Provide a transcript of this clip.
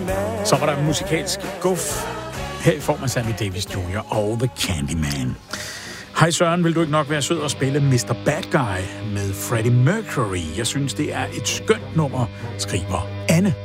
Så var der musikalsk guf her i form af Sammy Davis Jr. og The Candyman. Hej Søren, vil du ikke nok være sød og spille Mr. Bad Guy med Freddie Mercury? Jeg synes, det er et skønt nummer, skriver Anne.